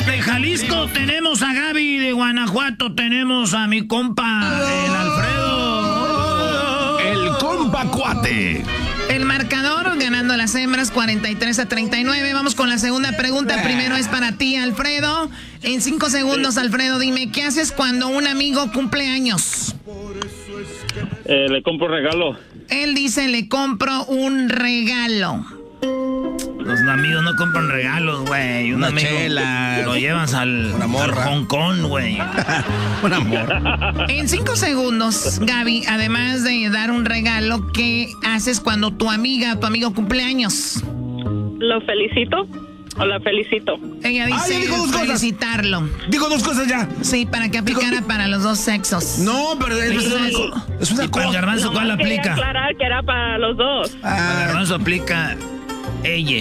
De Jalisco tenemos a Gaby, de Guanajuato tenemos a mi compa, el Alfredo. El compa cuate. El marcador ganando a las hembras 43-39. Vamos con la segunda pregunta. Primero es para ti, Alfredo. En 5 segundos, Alfredo, dime, ¿qué haces cuando un amigo cumple años? Le compro regalo. Él dice, le compro un regalo. Los amigos no compran regalos, güey. Una chela. Lo llevas al Hong Kong, güey. Un amor. En 5 segundos, Gaby, además de dar un regalo, ¿qué haces cuando tu amigo cumple años? ¿Lo felicito o la felicito? Ella dice dijo 2 cosas. felicitarlo. Digo 2 cosas ya. Sí, para que aplicara para los 2 sexos. No, pero es una ¿Y para el cosa. garbanzo cuál Quería aplica? aclarar que era para los dos. Para el garbanzo aplica ella.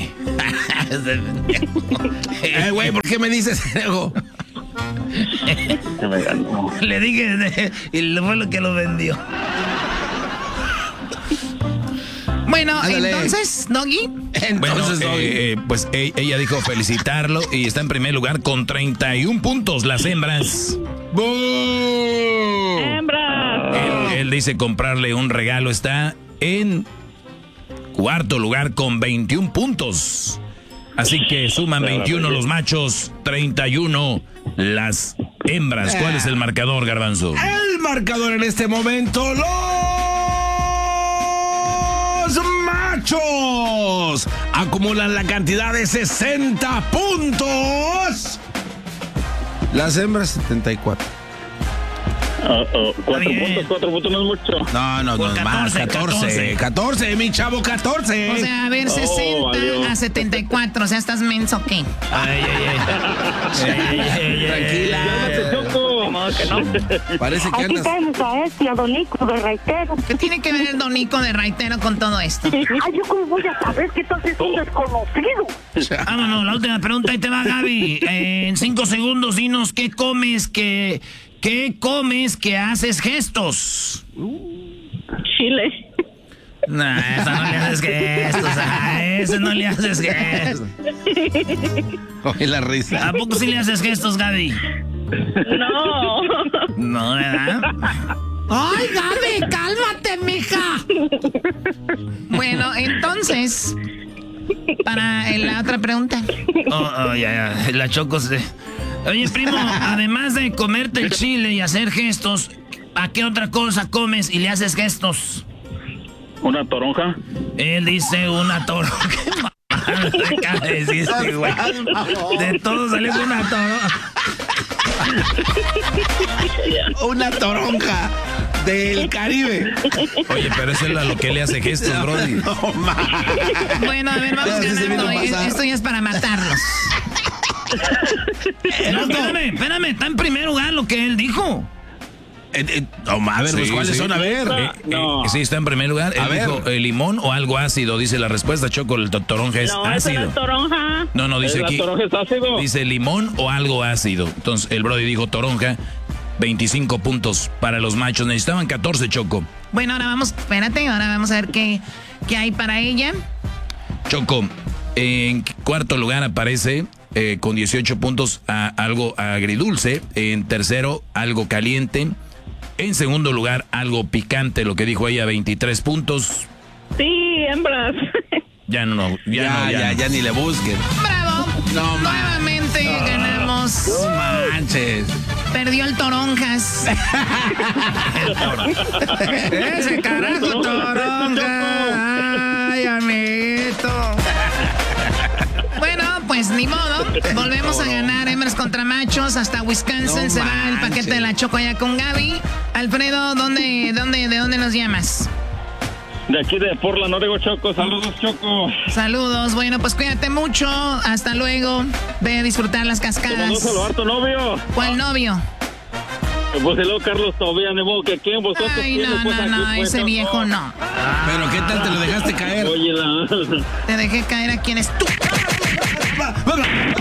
Güey, ¿por qué me dices algo? Le dije y fue lo que lo vendió. Bueno, Ándale. entonces, Doggy. Entonces, pues ella dijo felicitarlo y está en primer lugar con 31 puntos las hembras. ¡Hembra! Él dice comprarle un regalo, está en cuarto lugar con 21 puntos. Así que suman 21 los machos, 31 las hembras. ¿Cuál es el marcador, Garbanzo? El marcador en este momento, los machos acumulan la cantidad de 60 puntos. Las hembras 74. 4 puntos no es mucho. No, Por más, 14, mi chavo, 14. O sea, a ver, 60 valió. a 74. O sea, ¿estás menso qué? Tranquila. Parece que Aquí andas. tenemos a este, a Don Nico de Raitero. ¿Qué tiene que ver el Donico de Raitero con todo esto? Ay, ¿yo cómo voy a saber que estás es un desconocido? Vámonos, la última pregunta, ahí te va, Gaby. En 5 segundos, dinos qué comes que haces gestos. Chile. Nah, esa no le haces gestos. A ese no le haces gestos. Oye, la risa. ¿A poco sí le haces gestos, Gaby? No. No, ¿verdad? ¡Ay, Gaby, cálmate, mija! Bueno, entonces, para la otra pregunta. Ya, la Choco se... Oye, primo, además de comerte el chile y hacer gestos, ¿a qué otra cosa comes y le haces gestos? ¿Una toronja? Él dice una toronja. ¿Qué acaba de decir, güey? De todo salió con una toronja. Una toronja del Caribe. Oye, pero eso es a lo que le hace gestos, Brody. No, ma. Bueno, a ver, vamos ganando. Esto ya es para matarlos. No, espérame, está en primer lugar lo que él dijo. A ver, pues, Sí, ¿cuáles sí. son? A ver. Sí, está en primer lugar. Él dijo limón o algo ácido, dice la respuesta. Choco, el toronja es No, esa ácido. no es toronja. No, dice ¿La aquí. toronja es ácido? Dice limón o algo ácido. Entonces, el Brody dijo toronja. 25 puntos para los machos. Necesitaban 14, Choco. Bueno, ahora vamos a ver qué hay para ella. Choco, en cuarto lugar aparece con 18 puntos algo agridulce. En tercero, algo caliente. En segundo lugar, algo picante, lo que dijo ella, 23 puntos. Sí, hembras. Ya ni le busquen. ¡Bravo! No, nuevamente ganamos. No manches. Perdió el Toronjas. Ese carajo toronja. Ay, amiguito. Bueno, pues ni modo. Volvemos a ganar hembras contra machos. Hasta Wisconsin se va el paquete de la Choco allá con Gaby. Alfredo, ¿de dónde nos llamas? De aquí de Portland, Oregon, Choco. Saludos, Choco. Saludos. Bueno, pues cuídate mucho. Hasta luego. Ve a disfrutar las cascadas. ¿Cómo no saludar tu novio? ¿Cuál novio? Pues el Carlos todavía, ni modo que quién, vosotros. Ay, no, ese viejo no. Pero ¿qué tal te lo dejaste caer? Oye, Te dejé caer a quien es tú.